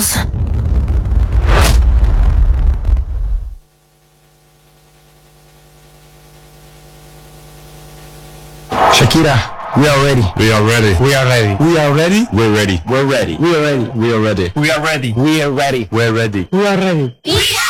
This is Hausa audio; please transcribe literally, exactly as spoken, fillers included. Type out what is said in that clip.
girls. Shakira, we are ready. We are ready. We are ready. We are ready. We're ready. We're ready. We are ready. We are ready. We are ready. We are ready. We're ready. We're ready. We are ready. We are